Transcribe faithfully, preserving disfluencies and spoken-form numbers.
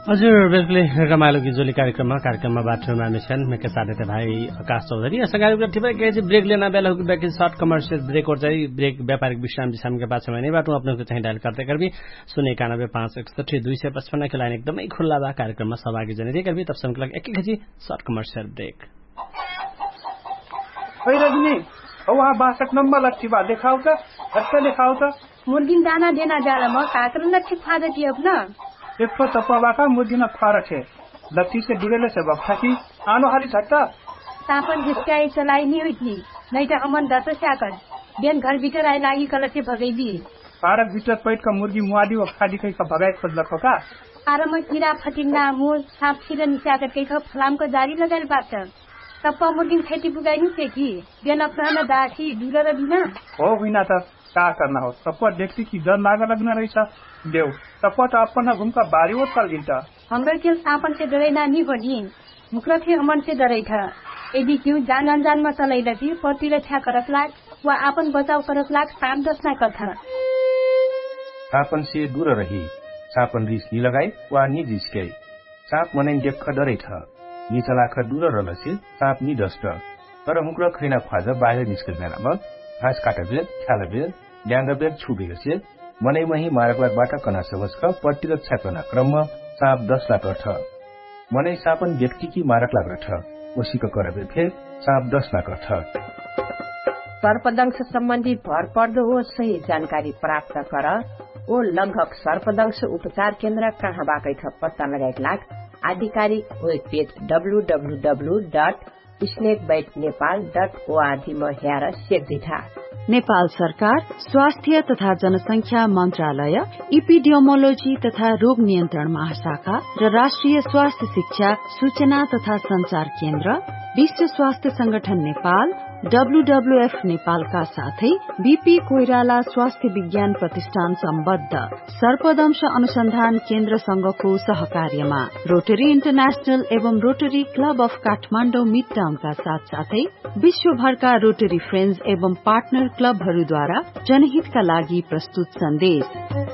हजुर बिल्कुल रमाइलो गिजोली कार्यक्रममा कार्यक्रममा बाटोमा मिशन मेके साथै भाइ आकाश चौधरी सगाई ठिकै के ब्रेक लेना बेला हो बैक शॉर्ट कमर्शियल ब्रेक और चाहिँ ब्रेक व्यापारिक विश्राम विश्राम के बाद समय नहीं बाटो अपने को चाहिँ डायल करते करबी शून्य इक्यानब्बे पाँच इकसठी दुई सय पचपन्न के लाइन एकदमै खुल्ला बा कार्यक्रममा सहभागी जने करबी तब समको लागि एक एक खजी शॉर्ट कमर्शियल ब्रेक ओइ रजनी औ वहाँ बासठ नंबर लट्ठी बा देखाओ त अच्छा देखाओ त मुर्गी दाना देना जाला म काकर लट्ठी खा देती अब ना एक तो तपावा का मुर्गी न खा रखे लट्ठी से डिगेले से बक्सा की आनो हाली झट्टा तापन हिस्काई चलाई नहीं हुई थी नहीं तो अमन दस स्याकर बिहान घर भीतर आए लागी कलर से भगैदी पारक भीतर पैट का मुर्गी मुआदी व खादी कई का भगाई खोज लखो का आराम कीड़ा फटिंगा मुर सांप छिर निस्याकर कई का फलाम को जारी लगाइल बात तप्पा मुर्गी खेती पुगाई नहीं थे की बिहान अपना दाठी ढिलो र बिना हो बिना त का करना हो तप्पा देखती की जन नागा लगना रही था देव तप्पा तो अपना घुमका बारी वो चल गिनता हमरो के सापन से डरे ना नहीं बनी मुकरा थे अमन से डरे था यदि क्यों जान अनजान में चलाई रही पति रक्षा करत लाग वा आपन बचाव करत लाग साप दस ना कथा सापन से दूर रही सापन रिस नि लगाई वा नि जिस्कै साप मनै देख डरै छ नि चलाख दूर रहलसे साप नि डस्ट तर मुकरा खैना ख्वाजा बाहिर निस्कने नाम घाँस काटबेल ख्यालबेल ल्याङ्गबेल छुबेलसे मनै मही मार्गबाट कना सबस्क पट्टी रक्षा करना क्रम साप दस लाख छ मनै सापन व्यक्ति की मारक लाग छ ओसीको करबे फे साप दस लाख छ सर्पदंश सम्बन्धी भरपर्दो हो सही जानकारी प्राप्त गर ओ लगभग सर्पदंश उपचार केन्द्र कहाँबाट छ पत्ता लगाएका लाग आधिकारिक web page W W W dot snake bite Nepal dot ORG मा हेर सेक्दिथा नेपाल सरकार स्वास्थ्य तथा जनसंख्या मन्त्रालय इपिडियोमोलोजी तथा रोग नियन्त्रण महाशाखा र राष्ट्रिय स्वास्थ्य शिक्षा सूचना तथा संचार केन्द्र विश्व स्वास्थ्य संगठन नेपाल डब्ल्यूडब्ल्यूएफ नेपालका साथै बीपी कोइराला स्वास्थ्य विज्ञान प्रतिष्ठान सम्बद्ध सर्पदंश अनुसन्धान केन्द्र संघको सहकार्यमा रोटरी इन्टरनेशनल एवं rotary club of Kathmandu mid टाउनका साथ साथै विश्वभरका रोटरी फ्रेन्ड्स एवं पार्टनर क्लबहरूद्वारा जनहितका लागि प्रस्तुत सन्देश।